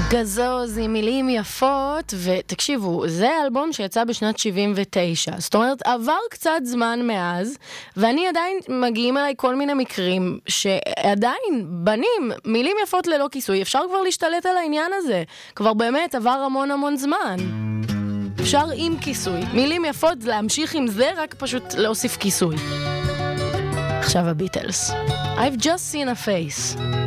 גזוז עם מילים יפות, ותקשיבו, זה האלבום שיצא בשנת 79, זאת אומרת, עבר קצת זמן מאז, ואני עדיין מגיעים אליי כל מיני מקרים, שעדיין בנים מילים יפות ללא כיסוי, אפשר כבר להשתלט על העניין הזה, כבר באמת עבר המון המון זמן. אפשר עם כיסוי, מילים יפות להמשיך עם זה, רק פשוט להוסיף כיסוי. עכשיו הביטלס. I've just seen a face.